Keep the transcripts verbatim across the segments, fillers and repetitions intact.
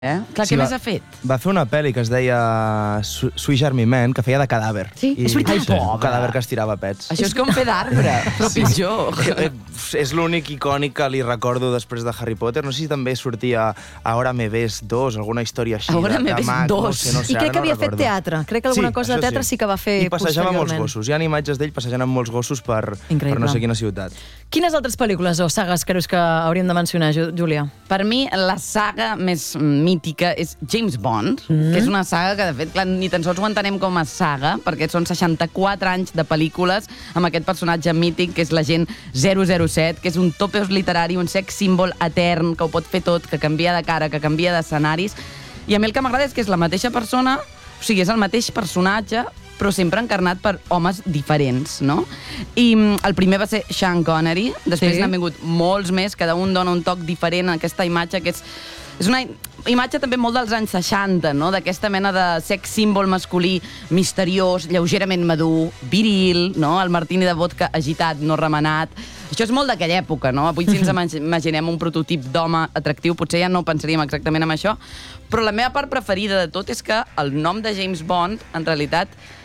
Eh? Clar, Sí, què va- més ha fet? Va fer una pel·li que es deia Su- Sweet Charming Man, que feia de cadàver. Sí, és veritat. I, Ai, pobre. Un cadàver que es tirava pets. Això és com fer d'arbre, però pitjor. Eh, És l'únic icònic que li recordo després de Harry Potter. No sé si també sortia Ahora me ves dos, alguna història així. Ahora de- me de ves mag, dos. No sé, no sé, I crec ara que no havia fet recordo. teatre. Crec que alguna Sí, cosa de això teatre sí que va fer I passejava amb molts posteriorment. gossos. Hi ha imatges d'ell passejant amb molts gossos per, Increïble. per no sé quina ciutat. Quines altres pel·lícules o sagues creus que hauríem de mencionar, Ju- Júlia? Per mi, la saga més mítica és James Bond, mm. que és una saga que, de fet, clar, ni tan sols ho entenem com a saga, perquè són seixanta-quatre anys de pel·lícules amb aquest personatge mític, que és l'agent zero zero set, que és un topos literari, un sex símbol etern, que ho pot fer tot, que canvia de cara, que canvia d'escenaris. I a mi el que m'agrada és que és la mateixa persona, o sigui, és el mateix personatge, però sempre encarnat per homes diferents, no? I mm, el primer va ser Sean Connery, després Sí. n'han vingut molts més, cada un dona un toc diferent a aquesta imatge, que és, és una imatge també molt dels anys seixanta, no? D'aquesta mena de sex símbol masculí misteriós, lleugerament madur, viril, no? El martini de vodka agitat, no remenat. Això és molt d'aquella època, no? Avui si ens imaginem un prototip d'home atractiu, potser ja no pensaríem exactament en això, però la meva part preferida de tot és que el nom de James Bond, en realitat,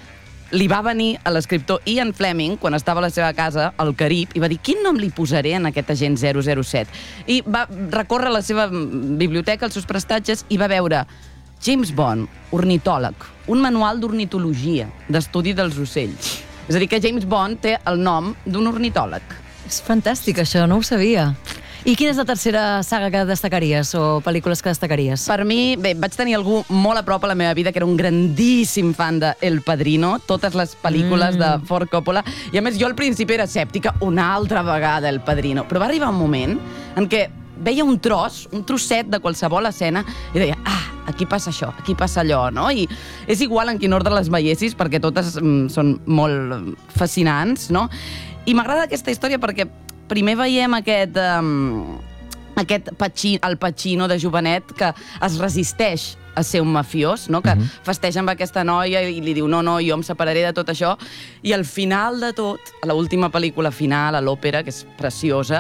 li va venir a l'escriptor Ian Fleming, quan estava a la seva casa al Carib, i va dir, quin nom li posaré en aquest agent zero zero set? I va recórrer a la seva biblioteca, els seus prestatges, i va veure James Bond, ornitòleg, un manual d'ornitologia, d'estudi dels ocells. És a dir, que James Bond té el nom d'un ornitòleg. És fantàstic, això, no ho sabia. I quina és la tercera saga que destacaries, o pel·lícules que destacaries? Per mi, bé, vaig tenir algú molt a prop a la meva vida que era un grandíssim fan de El Padrino, totes les pel·lícules mm. de Ford Coppola, i a més jo al principi era escèptica, una altra vegada El Padrino, però va arribar un moment en què veia un tros, un trosset de qualsevol escena i deia, ah, aquí passa això, aquí passa allò, no? I és igual en quin ordre les veiessis, perquè totes mm, són molt fascinants, no? I m'agrada aquesta història perquè primer veiem aquest, um, aquest Pacino, el Pacino de jovenet que es resisteix a ser un mafiós, no? Que uh-huh. festeja amb aquesta noia i li diu no, no, jo em separaré de tot això. I al final de tot, a l'última pel·lícula final, a l'òpera, que és preciosa,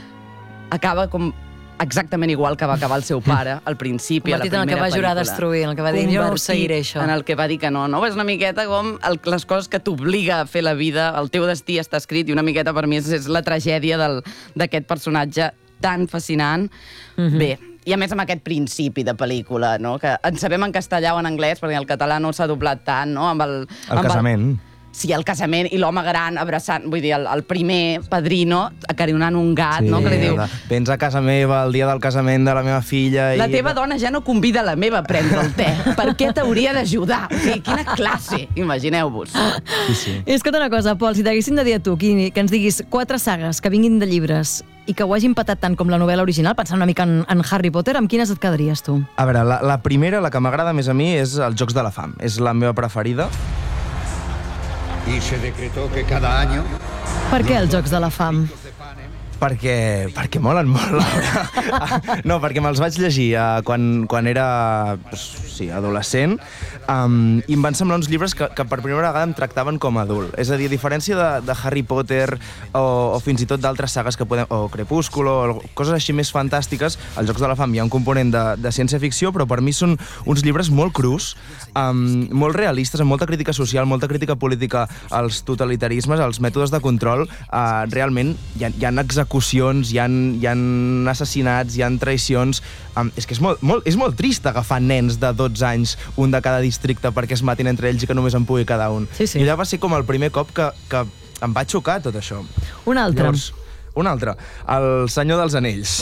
acaba com exactament igual que va acabar el seu pare al principi, a la Convertit primera en el que va jurar pel·lícula. destruir, en el que va dir, jo no ho seguiré, això. En el que va dir que no, no? És una miqueta com el, les coses que t'obliga a fer la vida, el teu destí està escrit, i una miqueta per mi és, és la tragèdia del- d'aquest personatge tan fascinant. Mm-hmm. Bé, i a més amb aquest principi de pel·lícula, no? Que en sabem en castellà o en anglès, perquè el català no s'ha doblat tant, no? Amb el, El amb casament. Sí, el casament i l'home gran abraçant, vull dir, el, el primer padrino acarinant un gat, no? Que li diu, de, vens a casa meva el dia del casament de la meva filla... la i... teva dona ja no convida la meva a prendre el te. Per què t'hauria d'ajudar? O sigui, quina classe, imagineu-vos. Sí, sí. I escolta una cosa, Pol, si t'haguessin de dir a tu que ens diguis quatre sagues que vinguin de llibres i que ho hagin patat tant com la novel·la original, pensant una mica en, en Harry Potter, amb quines et quedaries tu? A veure, la, la primera, la que m'agrada més a mi, és els Jocs de la Fam. És la meva preferida. Y se decretó que cada año Per què els Jocs de la Fam? Perquè, perquè molen molt, Laura. No, perquè me'ls vaig llegir uh, quan, quan era pues, sí, adolescent, um, i em van semblar uns llibres que, que per primera vegada em tractaven com a adult. És a dir, a diferència de, de Harry Potter o, o fins i tot d'altres sagues que podem... o Crepúsculo, o coses així més fantàstiques, als Jocs de la Fam hi ha un component de, de ciència-ficció, però per mi són uns llibres molt crus, um, molt realistes, amb molta crítica social, molta crítica política als totalitarismes, als mètodes de control. Uh, realment hi ha, hi ha execucions, hi ha, hi ha assassinats, hi ha traïcions. Um, és que és molt, molt, és molt trist agafar nens de dotze anys, un de cada districte, perquè es matin entre ells i que només en pugui cada un. Sí, sí. I allà va ser com el primer cop que, que em va xocar tot això. Un altre. Llavors, un altre, El Senyor dels Anells.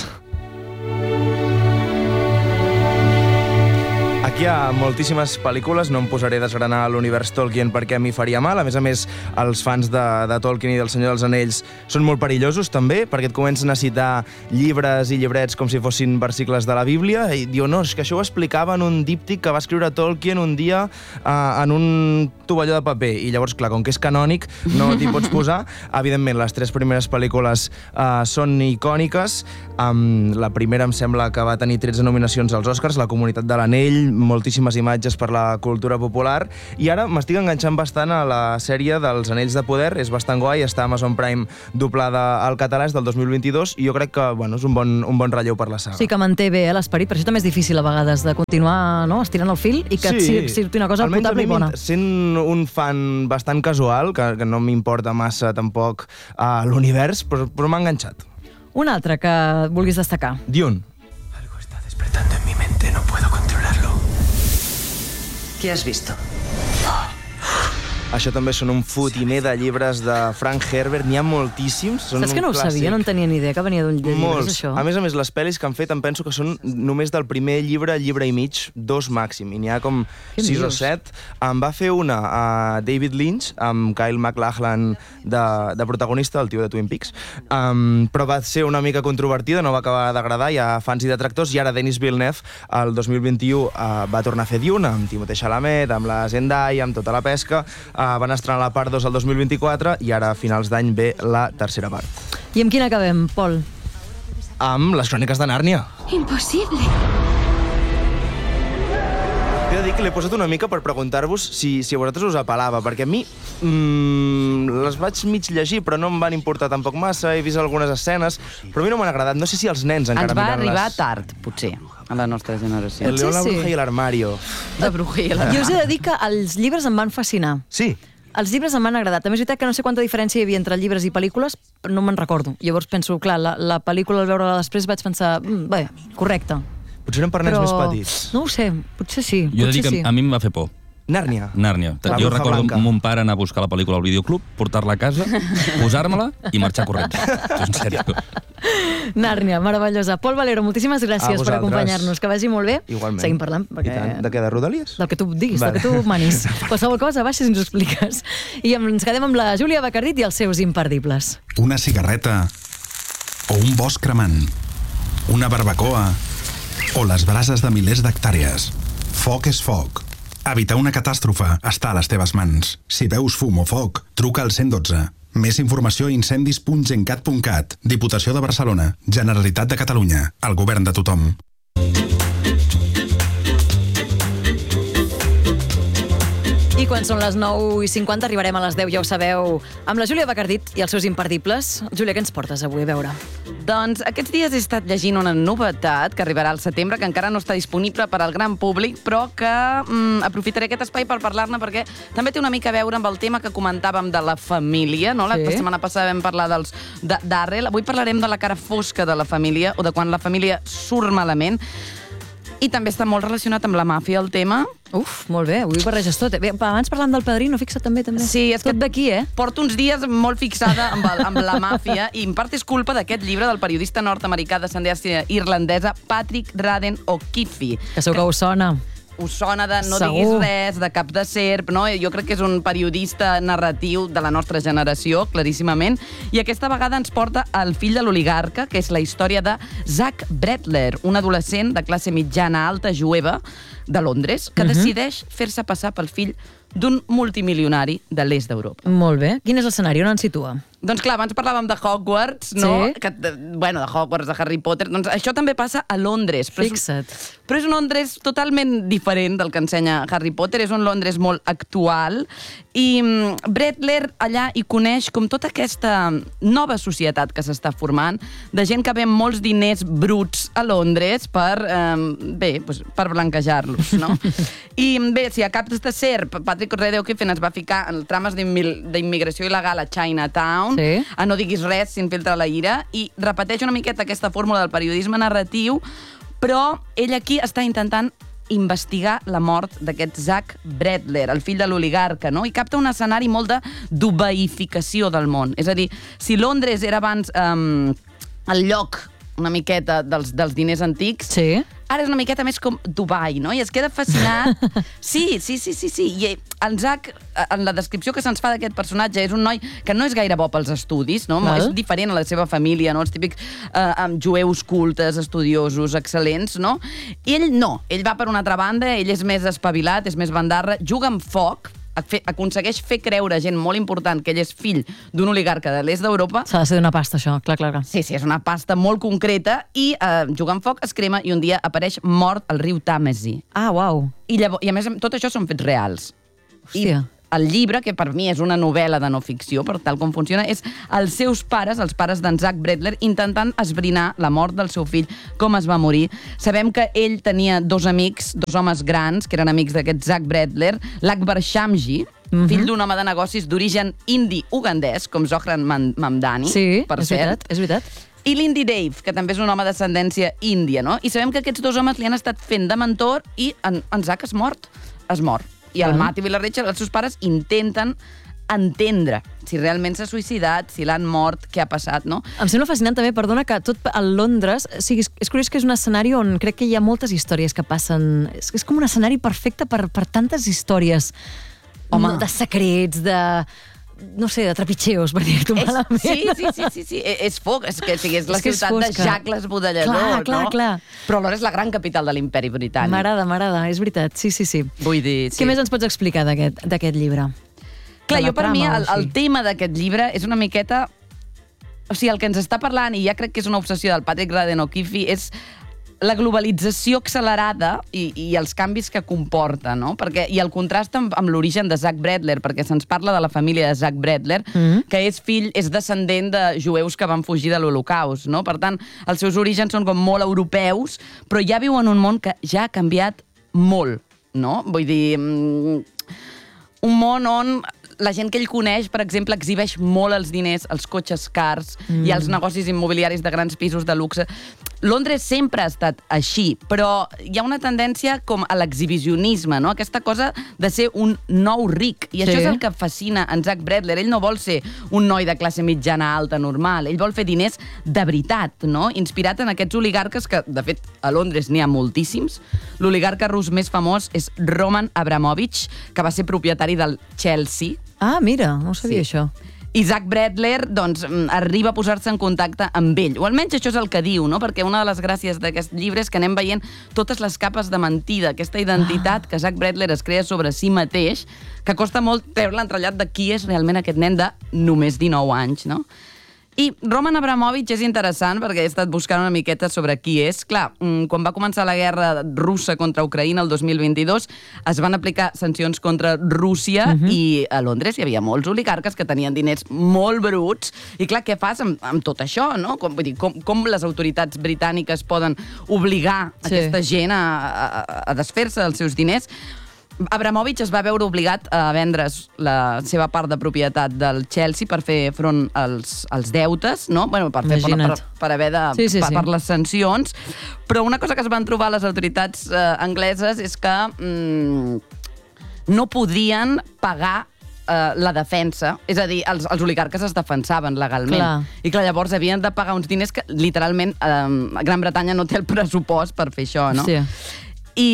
Aquí hi ha moltíssimes pel·lícules, no em posaré a desgranar l'univers Tolkien perquè m'hi faria mal. A més a més, els fans de, de Tolkien i del Senyor dels Anells són molt perillosos també, perquè et comencen a citar llibres i llibrets com si fossin versicles de la Bíblia, i diu, no, és que això ho explicava en un díptic que va escriure Tolkien un dia uh, en un tovalló de paper. I llavors, clar, com que és canònic, no t'hi pots posar. Evidentment, les tres primeres pel·lícules uh, són icòniques. Um, la primera em sembla que va tenir tretze nominacions als Oscars, La Comunitat de l'Anell, moltíssimes imatges per la cultura popular, i ara m'estic enganxant bastant a la sèrie dels Anells de Poder, és bastant guai, està a Amazon Prime doblada al català, és del dos mil vint-i-dos, i jo crec que bueno, és un bon, un bon relleu per la saga. Sí que manté bé eh, l'esperit, per això també és difícil a vegades de continuar no, estirant el fil i que sí, et surti una cosa potable i bona. Sent un fan bastant casual, que, que no m'importa massa tampoc a l'univers, però, però m'ha enganxat. Un altre que vulguis destacar. Dune. Algo está despertando en mi mente, no puedo controlarlo. ¿Qué has visto? Això també són un fotiner de llibres de Frank Herbert, n'hi ha moltíssims. Són Saps que no ho clàssic. sabia? No en tenia ni idea que venia d'un llibre, Molts. això. A més a més, les pel·lis que han fet em penso que són només del primer llibre, llibre i mig, dos màxim, i n'hi ha com Què sis o dius? set. Em va fer una a David Lynch, amb Kyle MacLachlan de, de protagonista, el tio de Twin Peaks, um, però va ser una mica controvertida, no va acabar d'agradar, hi ha fans i detractors, i ara Denis Villeneuve, el dos mil vint-i-u, uh, va tornar a fer Dune, amb Timothée Chalamet, amb la Zendaya, amb tota la pesca, uh, van estrenar la part dos el dos mil vint-i-quatre, i ara a finals d'any ve la tercera part. I amb quina acabem, Pol? Amb les cròniques de Nàrnia. Imposible. He de dir que l'he posat una mica per preguntar-vos si, si a vosaltres us apel·lava, perquè a mi mmm, les vaig mig llegir, però no em van importar tampoc massa, he vist algunes escenes, però a mi no m'han agradat. No sé si els nens encara Ens va miren arribar les... tard, potser, a la nostra generació. El León, la Sí, sí. bruja i l'armario. La bruja i la... Jo us he de dir que els llibres em van fascinar. Sí, Els llibres em van agradar. També és veritat que no sé quanta diferència hi havia entre llibres i pel·lícules, però no me'n recordo. Llavors penso, clar, la, la pel·lícula al veure-la després vaig pensar, mm, bé, correcte. potser eren per nens Però més petits. no ho sé, potser sí. Jo he de potser dir que sí. a mi em va fer por. Nàrnia. Nàrnia. La Jo bruja recordo blanca. mon pare anar a buscar la pel·lícula al videoclub, portar-la a casa, posar-me-la i marxar corrent. Això és en sèrio. Nàrnia, meravellosa. Pol Valero, moltíssimes A gràcies per vosaltres. acompanyar-nos. Que vagi molt bé. Igualment. Seguim parlant. I Perquè... tant. De què, de Rodalies? Del que tu diguis, Vale. del que tu manis. Qualsevol cosa, baixa si ens ho expliques. I ens quedem amb la Júlia Bacardit i els seus imperdibles. Una cigarreta o un bosc cremant, una barbacoa o les brases de milers d'hectàrees. Foc és foc. Evitar una catàstrofe està a les teves mans. Si veus fum o foc, truca al cent dotze. Més informació a incendis punt gencat punt cat. Diputació de Barcelona. Generalitat de Catalunya. El govern de tothom. I quan són les nou i cinquanta arribarem a les deu, ja ho sabeu, amb la Júlia Bacardit i els seus imperdibles. Júlia, què ens portes avui a veure? Doncs aquests dies he estat llegint una novetat que arribarà al setembre, que encara no està disponible per al gran públic, però que mm, aprofitaré aquest espai per parlar-ne perquè també té una mica a veure amb el tema que comentàvem de la família, no? La Sí. setmana passada vam parlar dels de- d'Arrel, avui parlarem de la cara fosca de la família o de quan la família surt malament. I també està molt relacionat amb la màfia, el tema. Uf, molt bé, avui ho barreges tot. Bé, abans parlant del Padrino, fixa't també, també. Sí, és tot que d'aquí, eh? porto uns dies molt fixada amb, el, amb la màfia i en part és culpa d'aquest llibre del periodista nord-americà d'ascendència irlandesa Patrick Radden O'Keefe. Que segur que us sona. Us sona de No Segur. diguis res, de Cap de Serp, no? Jo crec que és un periodista narratiu de la nostra generació, claríssimament, i aquesta vegada ens porta El fill de l'oligarca, que és la història de Zach Bretler, un adolescent de classe mitjana alta jueva de Londres, que uh -huh. decideix fer-se passar pel fill d'un multimilionari de l'est d'Europa. Molt bé. Quin és l'escenari? On ens situa? Doncs clar, abans parlàvem de Hogwarts, no? Sí. Que, de, bueno, de Hogwarts, de Harry Potter. Doncs això també passa a Londres. Però és, Fixa't. però és un Londres totalment diferent del que ensenya Harry Potter. És un Londres molt actual. I mm, Bretler allà hi coneix com tota aquesta nova societat que s'està formant, de gent que ve amb molts diners bruts a Londres per, eh, bé, doncs, per blanquejar-los, no? I bé, si a Cap de Serp, Patrick Radden O'Keefe ens va ficar en trames d'immi- d'immigració il·legal a Chinatown, Sí. a No diguis res sin filtrar la ira, i repeteix una miqueta aquesta fórmula del periodisme narratiu, però ell aquí està intentant investigar la mort d'aquest Zach Bretler, el fill de l'oligarca, no? I capta un escenari molt de d'ubeïficació del món. És a dir, si Londres era abans um, el lloc una miqueta dels, dels diners antics, Sí. ara és una miqueta més com Dubai, no? I es queda fascinat. Sí, sí, sí, sí, sí. I en Zach, en la descripció que se'ns fa d'aquest personatge, és un noi que no és gaire bo pels estudis, no? Val. És diferent a la seva família, no? Els típics eh, amb jueus cultes, estudiosos, excel·lents, no? I ell no. Ell va per una altra banda, ell és més espavilat, és més bandarra, juga amb foc, aconsegueix fer creure a gent molt important que ell és fill d'un oligarca de l'est d'Europa. S'ha de ser d'una pasta, això, clar, clar, clar. Sí, sí, és una pasta molt concreta i eh, juga amb foc, es crema i un dia apareix mort al riu Tàmesi. Ah, uau. I, llavors, I a més, tot això són fets reals. Hòstia. I el llibre, que per mi és una novel·la de no ficció, per tal com funciona, és els seus pares, els pares d'en Zach Bradler, intentant esbrinar la mort del seu fill, com es va morir. Sabem que ell tenia dos amics, dos homes grans, que eren amics d'aquest Zach Bradler, l'Akbar Shamji, mm-hmm. fill d'un home de negocis d'origen indi-ugandès, com Zohran Mamdani, sí, per és cert. veritat, és veritat. I l'Indy Dave, que també és un home d'ascendència índia, no? I sabem que aquests dos homes li han estat fent de mentor i en, en Zach és mort. Es mor. I el Matthew i la Rachel, els seus pares, intenten entendre si realment s'ha suïcidat, si l'han mort, què ha passat, no? Em sembla fascinant també, perdona, que tot a Londres, o sigui, és curiós que és un escenari on crec que hi ha moltes històries que passen. És, és com un escenari perfecte per, per tantes històries. Home. De secrets, de... no sé, de trepitxeos, per dir-ho malament. Sí, sí, sí, sí, sí. És foc, és que, o sigui, és la és que és ciutat de fosca. Jack l'Esbudellador, clar, clar, no? clar. Però alhora és la gran capital de l'imperi britànic. M'agrada, m'agrada, és veritat, sí, sí, sí. Vull dir, sí. Què més ens pots explicar d'aquest llibre? Clar, De la jo per trama, mi o el, el sí? tema d'aquest llibre és una miqueta... O sigui, el que ens està parlant, i ja crec que és una obsessió del Patrick Radden O'Keefe, és la globalització accelerada i, i els canvis que comporta, no? Perquè, i el contrast amb, amb l'origen de Zach Bradler, perquè se'ns parla de la família de Zach Bradler, mm-hmm. que és fill, és descendent de jueus que van fugir de l'Holocaust, no? Per tant, els seus orígens són com molt europeus, però ja viu en un món que ja ha canviat molt, no? Vull dir, un món on la gent que ell coneix, per exemple, exhibeix molt els diners, els cotxes cars mm. i els negocis immobiliaris de grans pisos de luxe. Londres sempre ha estat així, però hi ha una tendència com a l'exhibicionisme, no? Aquesta cosa de ser un nou ric. I sí. Això és el que fascina en Zach Bradler. Ell no vol ser un noi de classe mitjana alta normal. Ell vol fer diners de veritat, no? Inspirat en aquests oligarques que, de fet, a Londres n'hi ha moltíssims. L'oligarca rus més famós és Roman Abramovich, que va ser propietari del Chelsea. Ah, mira, no sabia sí. això. I Zach Bradler, doncs, arriba a posar-se en contacte amb ell. O almenys això és el que diu, no? Perquè una de les gràcies d'aquest llibre és que anem veient totes les capes de mentida, aquesta identitat ah. que Zach Bradler es crea sobre si mateix, que costa molt treure l'entrellat de qui és realment aquest nen de només dinou anys, no? I Roman Abramovich és interessant perquè he estat buscant una miqueta sobre qui és. Clar, quan va començar la guerra russa contra Ucraïna el dos mil vint-i-dos, es van aplicar sancions contra Rússia uh-huh. i a Londres hi havia molts oligarques que tenien diners molt bruts. I clar, què fas amb, amb tot això, no? Com, vull dir, com, com les autoritats britàniques poden obligar sí. aquesta gent a, a, a desfer-se dels seus diners? Abramovich es va veure obligat a vendre's la seva part de propietat del Chelsea per fer front als, als deutes, no? Bueno, per, fer, per, per, per haver de... Sí, sí, per, sí. per les sancions. Però una cosa que es van trobar les autoritats eh, angleses és que mm, no podien pagar Uh, la defensa, és a dir, els, els oligarques es defensaven legalment. Clar. I clar, llavors havien de pagar uns diners que literalment eh, Gran Bretanya no té el pressupost per fer això, no? Hòstia. I,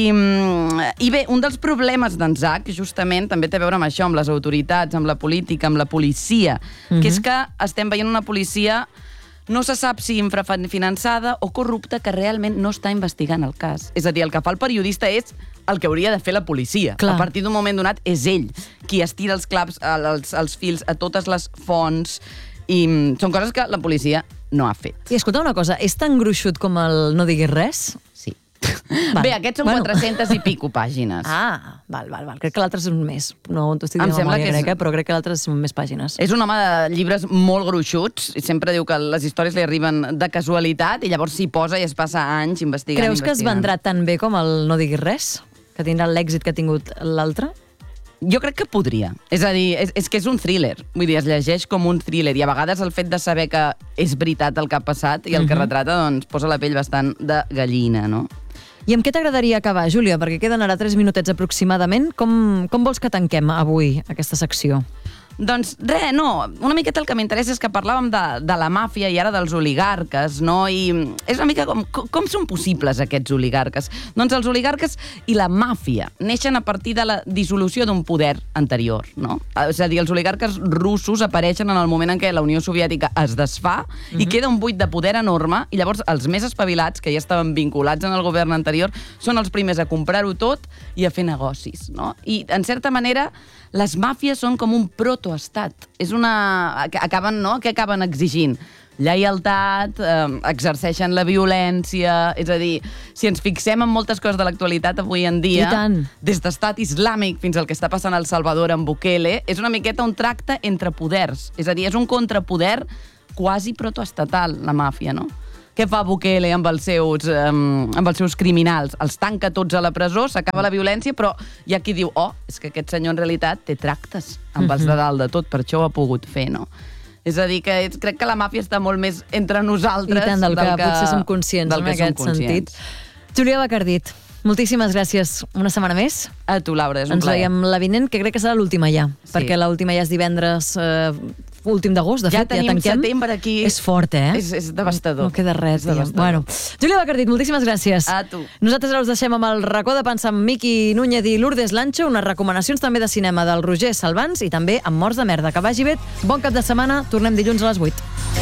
I bé, un dels problemes d'en Zach, justament, també té a veure amb això, amb les autoritats, amb la política, amb la policia, mm-hmm. que és que estem veient una policia no se sap si infrafinançada o corrupta que realment no està investigant el cas. És a dir, el que fa el periodista és el que hauria de fer la policia. Clar. A partir d'un moment donat és ell qui estira els claps, els, els fils a totes les fonts i són coses que la policia no ha fet. I escolta una cosa, és tan gruixut com el No diguis res? Sí. Val. Bé, aquests són Bueno. quatre-centes i pico pàgines. Ah, val, val, val. Crec que l'altre és un més. No t'ho estic Em dient de sembla memòria que és- greca, però crec que l'altre són més pàgines. És un home de llibres molt gruixuts i sempre diu que les històries li arriben de casualitat i llavors s'hi posa i es passa anys investigant. Creus que es investigant. vendrà tan bé com el No diguis res? Que tindrà l'èxit que ha tingut l'altre? Jo crec que podria. És a dir, és, és que és un thriller. Vull dir, es llegeix com un thriller i a vegades el fet de saber que és veritat el que ha passat i el que Mhm. retrata, doncs, posa la pell bastant de gallina, no? I amb què t'agradaria acabar, Júlia? Perquè queden ara tres minutets aproximadament. Com, com vols que tanquem avui aquesta secció? Doncs res, no, una miqueta el que m'interessa és que parlàvem de, de la màfia i ara dels oligarques, no? I és una mica com, com són possibles aquests oligarques? Doncs els oligarques i la màfia neixen a partir de la dissolució d'un poder anterior, no? És a dir, els oligarques russos apareixen en el moment en què la Unió Soviètica es desfà mm-hmm. i queda un buit de poder enorme i llavors els més espavilats, que ja estaven vinculats en el govern anterior, són els primers a comprar-ho tot i a fer negocis, no? I, en certa manera, les màfies són com un protoestat. És una... Acaben, no? Què acaben exigint? Lleialtat, eh, exerceixen la violència... És a dir, si ens fixem en moltes coses de l'actualitat avui en dia, des d'estat islàmic fins al que està passant al Salvador amb Bukele, és una miqueta un tracte entre poders. És a dir, és un contrapoder quasi protoestatal, la màfia, no? Què fa Bukele amb els seus, um, amb els seus criminals? Els tanca tots a la presó, s'acaba la violència, però hi ha qui diu, oh, és que aquest senyor en realitat té tractes amb els de dalt de tot, per això ho ha pogut fer, no? És a dir, que crec que la màfia està molt més entre nosaltres... I tant, del, del que, que potser som conscients en aquest sentit. Júlia Bacardit, moltíssimes gràcies. Una setmana més. A tu, Laura, és un plaer. Ens veiem la vinent, que crec que serà l'última ja, sí. perquè l'última ja és divendres... Eh, últim d'agost, de ja fet, ja tenim tanquem. Setembre aquí. És fort, eh? És, és devastador. No, no queda res. Bueno, Júlia Bacardit, moltíssimes gràcies. A tu. Nosaltres ara us deixem amb el racó de pensar amb Miqui Núñez i Lourdes Lancho, unes recomanacions també de cinema del Roger Salvans i també amb Morts de merda. Que vagi bé, bon cap de setmana, tornem dilluns a les vuit.